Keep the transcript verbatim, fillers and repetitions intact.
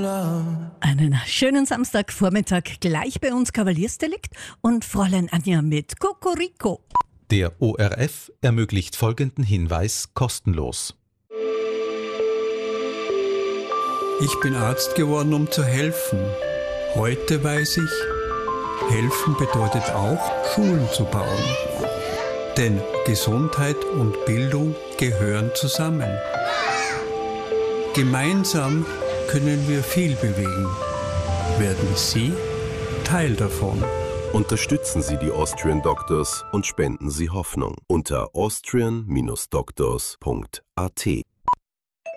Einen schönen Samstagvormittag gleich bei uns Kavaliersdelikt und Fräulein Anja mit Kokoriko. Der O R F ermöglicht folgenden Hinweis kostenlos. Ich bin Arzt geworden, um zu helfen. Heute weiß ich, helfen bedeutet auch, Schulen zu bauen. Denn Gesundheit und Bildung gehören zusammen. Gemeinsam können wir viel bewegen. Werden Sie Teil davon? Unterstützen Sie die Austrian Doctors und spenden Sie Hoffnung unter austrian Bindestrich doctors Punkt a t.